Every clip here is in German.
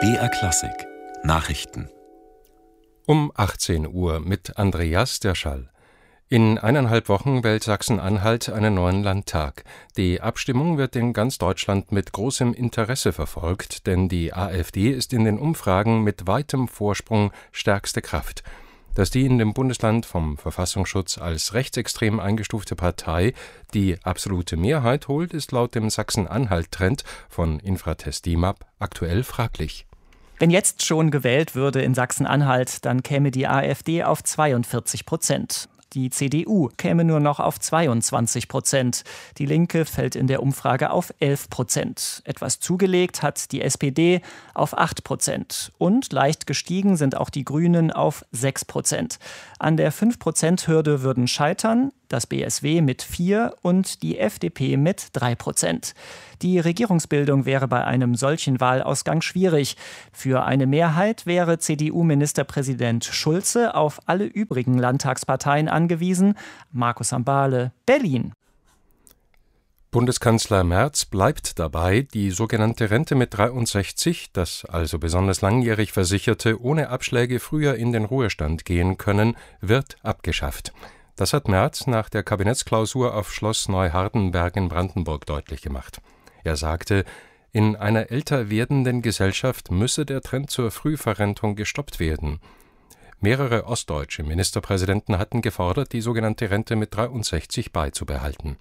BR Klassik Nachrichten um 18 Uhr mit Andreas Dirschall. In 1,5 Wochen wählt Sachsen-Anhalt einen neuen Landtag. Die Abstimmung wird in ganz Deutschland mit großem Interesse verfolgt, denn die AfD ist in den Umfragen mit weitem Vorsprung stärkste Kraft. Dass die in dem Bundesland vom Verfassungsschutz als rechtsextrem eingestufte Partei die absolute Mehrheit holt, ist laut dem Sachsen-Anhalt-Trend von Infratest DIMAP aktuell fraglich. Wenn jetzt schon gewählt würde in Sachsen-Anhalt, dann käme die AfD auf 42%. Die CDU käme nur noch auf 22%. Die Linke fällt in der Umfrage auf 11%. Etwas zugelegt hat die SPD auf 8%. Und leicht gestiegen sind auch die Grünen auf 6%. An der 5%-Hürde würden scheitern das BSW mit 4% und die FDP mit 3%. Die Regierungsbildung wäre bei einem solchen Wahlausgang schwierig. Für eine Mehrheit wäre CDU-Ministerpräsident Schulze auf alle übrigen Landtagsparteien angewiesen. Markus Ambale, Berlin. Bundeskanzler Merz bleibt dabei, die sogenannte Rente mit 63, dass also besonders langjährig Versicherte ohne Abschläge früher in den Ruhestand gehen können, wird abgeschafft. Das hat Merz nach der Kabinettsklausur auf Schloss Neuhardenberg in Brandenburg deutlich gemacht. Er sagte, in einer älter werdenden Gesellschaft müsse der Trend zur Frühverrentung gestoppt werden. Mehrere ostdeutsche Ministerpräsidenten hatten gefordert, die sogenannte Rente mit 63 beizubehalten.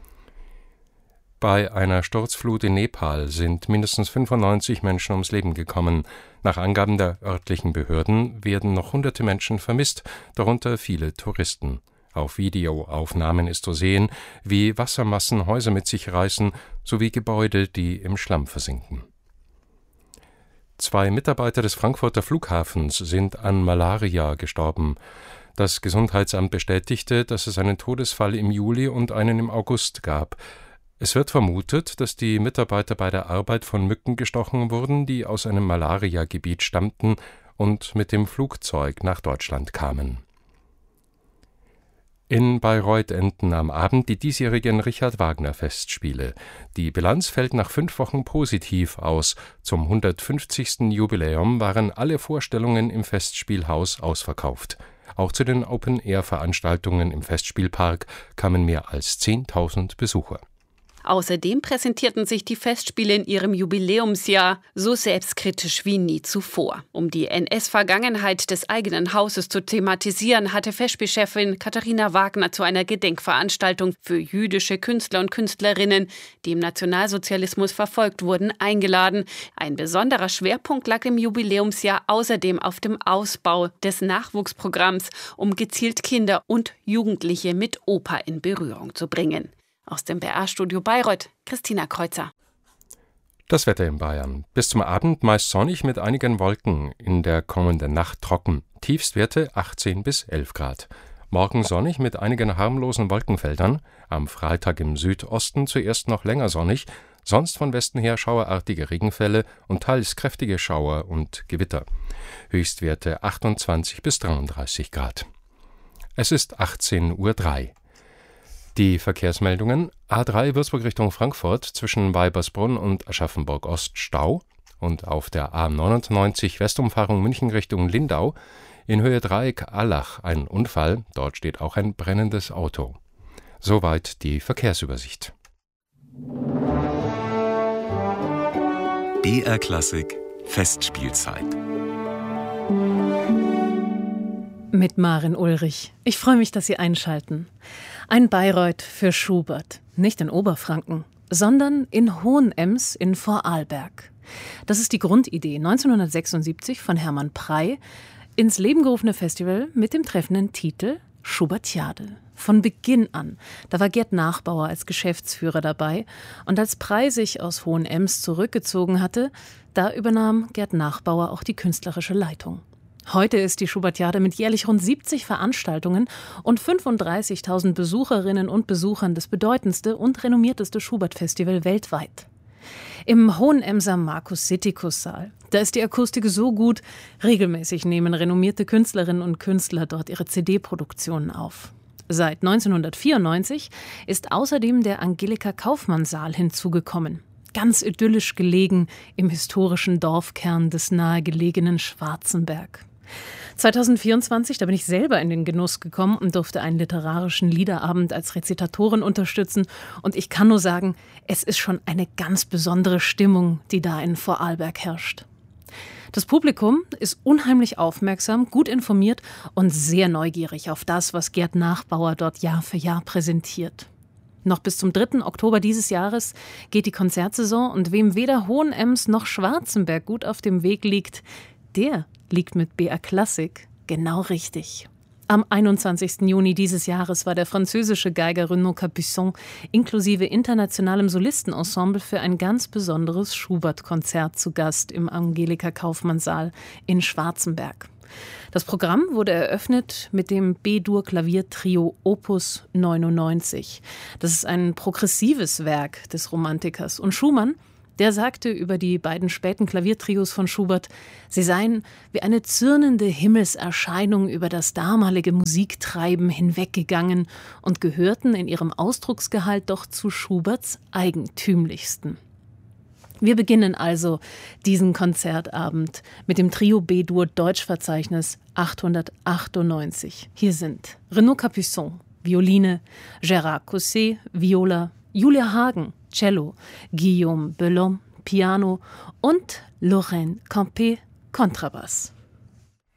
Bei einer Sturzflut in Nepal sind mindestens 95 Menschen ums Leben gekommen. Nach Angaben der örtlichen Behörden werden noch hunderte Menschen vermisst, darunter viele Touristen. Auf Videoaufnahmen ist zu sehen, wie Wassermassen Häuser mit sich reißen, sowie Gebäude, die im Schlamm versinken. 2 Mitarbeiter des Frankfurter Flughafens sind an Malaria gestorben. Das Gesundheitsamt bestätigte, dass es einen Todesfall im Juli und einen im August gab. Es wird vermutet, dass die Mitarbeiter bei der Arbeit von Mücken gestochen wurden, die aus einem Malaria-Gebiet stammten und mit dem Flugzeug nach Deutschland kamen. In Bayreuth enden am Abend die diesjährigen Richard-Wagner-Festspiele. Die Bilanz fällt nach 5 Wochen positiv aus. Zum 150. Jubiläum waren alle Vorstellungen im Festspielhaus ausverkauft. Auch zu den Open-Air-Veranstaltungen im Festspielpark kamen mehr als 10.000 Besucher. Außerdem präsentierten sich die Festspiele in ihrem Jubiläumsjahr so selbstkritisch wie nie zuvor. Um die NS-Vergangenheit des eigenen Hauses zu thematisieren, hatte Festspielchefin Katharina Wagner zu einer Gedenkveranstaltung für jüdische Künstler und Künstlerinnen, die im Nationalsozialismus verfolgt wurden, eingeladen. Ein besonderer Schwerpunkt lag im Jubiläumsjahr außerdem auf dem Ausbau des Nachwuchsprogramms, um gezielt Kinder und Jugendliche mit Oper in Berührung zu bringen. Aus dem BR-Studio Bayreuth, Christina Kreuzer. Das Wetter in Bayern. Bis zum Abend meist sonnig mit einigen Wolken, in der kommenden Nacht trocken. Tiefstwerte 18 bis 11 Grad. Morgen sonnig mit einigen harmlosen Wolkenfeldern. Am Freitag im Südosten zuerst noch länger sonnig, sonst von Westen her schauerartige Regenfälle und teils kräftige Schauer und Gewitter. Höchstwerte 28 bis 33 Grad. Es ist 18:03 Uhr. Die Verkehrsmeldungen: A3 Würzburg Richtung Frankfurt zwischen Weibersbrunn und Aschaffenburg-Ost Stau und auf der A99 Westumfahrung München Richtung Lindau in Höhe Dreieck Allach ein Unfall, dort steht auch ein brennendes Auto. Soweit die Verkehrsübersicht. BR Klassik Festspielzeit mit Maren Ulrich. Ich freue mich, dass Sie einschalten. Ein Bayreuth für Schubert. Nicht in Oberfranken, sondern in Hohenems in Vorarlberg. Das ist die Grundidee 1976 von Hermann Prey, ins Leben gerufene Festival mit dem treffenden Titel Schubertiade. Von Beginn an. Da war Gerd Nachbauer als Geschäftsführer dabei. Und als Prey sich aus Hohenems zurückgezogen hatte, da übernahm Gerd Nachbauer auch die künstlerische Leitung. Heute ist die Schubertiade mit jährlich rund 70 Veranstaltungen und 35.000 Besucherinnen und Besuchern das bedeutendste und renommierteste Schubert-Festival weltweit. Im Hohenemser Markus-Sittikus-Saal, da ist die Akustik so gut, regelmäßig nehmen renommierte Künstlerinnen und Künstler dort ihre CD-Produktionen auf. Seit 1994 ist außerdem der Angelika-Kauffmann-Saal hinzugekommen. ganz idyllisch gelegen im historischen Dorfkern des nahegelegenen Schwarzenberg. 2024, da bin ich selber in den Genuss gekommen und durfte einen literarischen Liederabend als Rezitatorin unterstützen. Und ich kann nur sagen, es ist schon eine ganz besondere Stimmung, die da in Vorarlberg herrscht. Das Publikum ist unheimlich aufmerksam, gut informiert und sehr neugierig auf das, was Gerd Nachbauer dort Jahr für Jahr präsentiert. Noch bis zum 3. Oktober dieses Jahres geht die Konzertsaison und wem weder Hohenems noch Schwarzenberg gut auf dem Weg liegt, der liegt mit BR Klassik genau richtig. Am 21. Juni dieses Jahres war der französische Geiger Renaud Capuçon inklusive internationalem Solistenensemble für ein ganz besonderes Schubert-Konzert zu Gast im Angelika-Kaufmann-Saal in Schwarzenberg. Das Programm wurde eröffnet mit dem B-Dur-Klaviertrio Opus 99. Das ist ein progressives Werk des Romantikers. Und Schumann, der sagte über die beiden späten Klaviertrios von Schubert, sie seien wie eine zürnende Himmelserscheinung über das damalige Musiktreiben hinweggegangen und gehörten in ihrem Ausdrucksgehalt doch zu Schuberts eigentümlichsten. Wir beginnen also diesen Konzertabend mit dem Trio B-Dur Deutschverzeichnis 898. Hier sind Renaud Capuçon, Violine, Gérard Cossé, Viola, Julia Hagen, Cello, Guillaume Bellhomme, Piano und Lorraine Campé, Kontrabass.